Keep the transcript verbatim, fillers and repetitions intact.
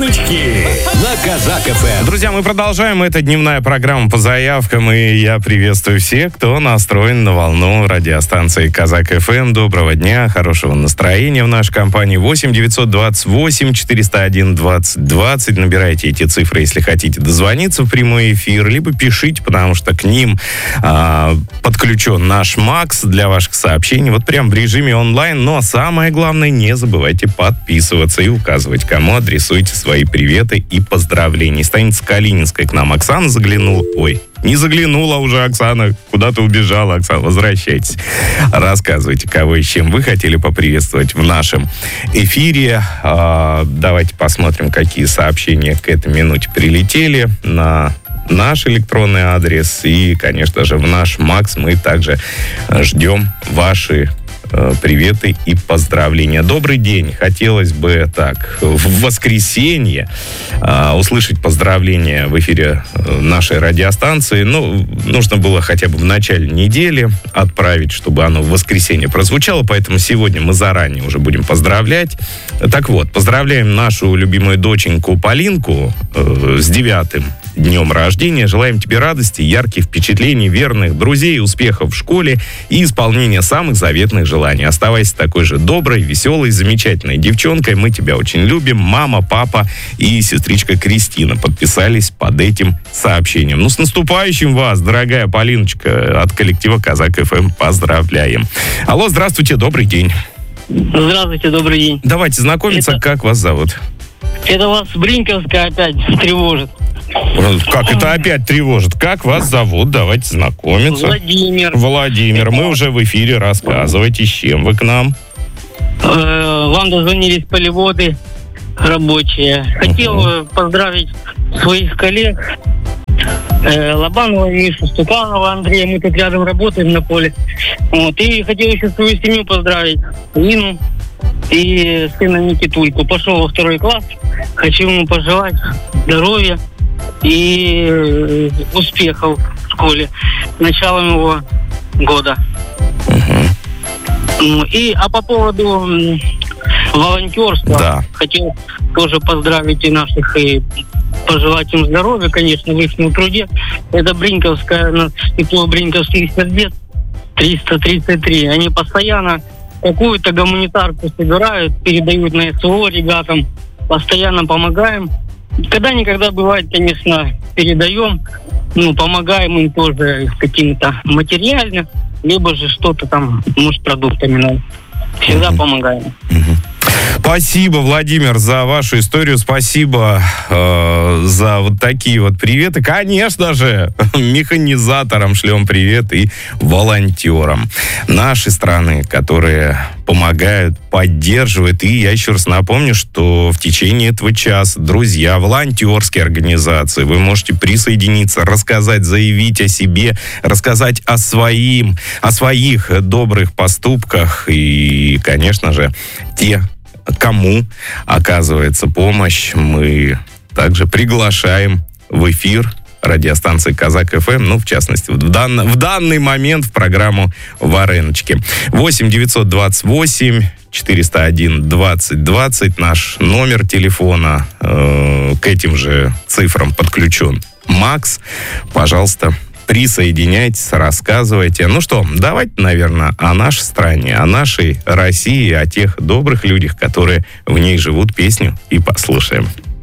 Варенички на Казак эф эм. Друзья, мы продолжаем. Это дневная программа по заявкам, и я приветствую всех, кто настроен на волну радиостанции Казак эф эм. Доброго дня, хорошего настроения в нашей компании. восемь девятьсот двадцать восемь четыреста один двадцать двадцать. Набирайте эти цифры, если хотите дозвониться в прямой эфир, либо пишите, потому что к ним а, подключен наш Макс для ваших сообщений. Вот прям в режиме онлайн. Но самое главное, не забывайте подписываться и указывать, кому адресуйте свои приветы и поздравления. Станица Калининская к нам Оксана заглянула. Ой, не заглянула уже Оксана. Куда-то убежала, Оксана. Возвращайтесь. Рассказывайте, кого и с чем вы хотели поприветствовать в нашем эфире. А, давайте посмотрим, какие сообщения к этой минуте прилетели на наш электронный адрес. И, конечно же, в наш Макс мы также ждем ваши приветы и поздравления. Добрый день. Хотелось бы так, в воскресенье э, услышать поздравления в эфире нашей радиостанции. Ну, нужно было хотя бы в начале недели отправить, чтобы оно в воскресенье прозвучало, поэтому сегодня мы заранее уже будем поздравлять. Так вот, поздравляем нашу любимую доченьку Полинку э, с девятым днем рождения. Желаем тебе радости, ярких впечатлений, верных друзей, успехов в школе и исполнения самых заветных желаний. Оставайся такой же доброй, веселой, замечательной девчонкой. Мы тебя очень любим. Мама, папа и сестричка Кристина подписались под этим сообщением. Ну, с наступающим вас, дорогая Полиночка, от коллектива Казак эф эм поздравляем. Алло, здравствуйте, добрый день. Здравствуйте, добрый день. Давайте знакомиться, это... как вас зовут? Это вас Бринковская опять тревожит. Как это опять тревожит? Как вас зовут? Давайте знакомиться. Владимир. Владимир, мы уже в эфире. Рассказывайте, с чем вы к нам? Э, вам дозвонились полеводы рабочие. Хотел uh-huh. поздравить своих коллег. Э, Лобанова, Мишу, Стуканова, Андрея. Мы тут рядом работаем на поле. Вот. И хотел еще свою семью поздравить. Нину и сына Никитульку. Пошел во второй класс. Хочу ему пожелать здоровья и успехов в школе с началом его года. Uh-huh. И а по поводу волонтерства, да. хотел тоже поздравить и наших, и пожелать им здоровья, конечно, в их труде. Это Бринковская, тепло Бринковских сердец триста тридцать три. Они постоянно какую-то гуманитарку собирают, передают на СО ребятам, постоянно помогаем. Когда-никогда бывает, конечно, передаем, ну, помогаем им тоже каким-то материально, либо же что-то там, может, продуктами надо. Всегда uh-huh. помогаем. Uh-huh. Спасибо, Владимир, за вашу историю. Спасибо э, за вот такие вот приветы. Конечно же, механизаторам шлем привет и волонтерам нашей страны, которые помогают, поддерживают. И я еще раз напомню, что в течение этого часа, друзья, волонтерские организации, вы можете присоединиться, рассказать, заявить о себе, рассказать о своим, о своих добрых поступках. И, конечно же, те, кому оказывается помощь, мы также приглашаем в эфир радиостанции Казак эф эм, ну, в частности, в, дан, в данный момент в программу «Вареночки». восемь девятьсот двадцать восемь четыреста один двадцать двадцать наш номер телефона. Э, к этим же цифрам подключен Макс. Пожалуйста, присоединяйтесь, рассказывайте. Ну что, давайте, наверное, о нашей стране, о нашей России, о тех добрых людях, которые в ней живут, песню и послушаем.